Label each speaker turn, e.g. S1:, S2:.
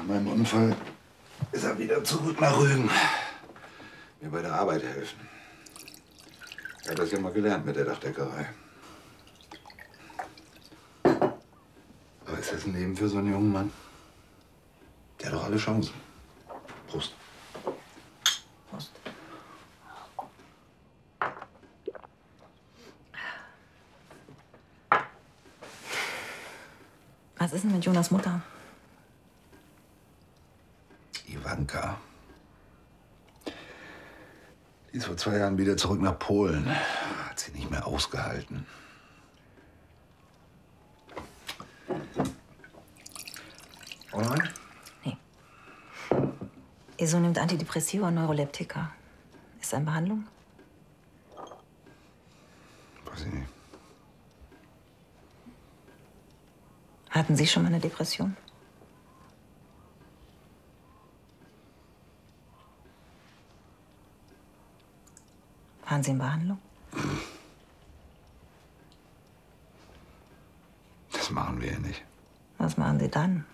S1: Nach meinem Unfall ist er wieder zurück nach Rügen. Mir bei der Arbeit helfen. Er hat das ja mal gelernt mit der Dachdeckerei. Aber ist das ein Leben für so einen jungen Mann? Der hat doch alle Chancen. Prost.
S2: Prost. Was ist denn mit Jonas Mutter?
S1: Ivanka. Die ist vor 2 Jahren wieder zurück nach Polen. Hat sie nicht mehr ausgehalten. Oder?
S2: Nee. Ihr Sohn nimmt Antidepressiva und Neuroleptika. Ist er in Behandlung?
S1: Weiß ich nicht.
S2: Hatten Sie schon mal eine Depression? Waren Sie in Behandlung?
S1: Das machen wir ja nicht.
S2: Was machen Sie dann?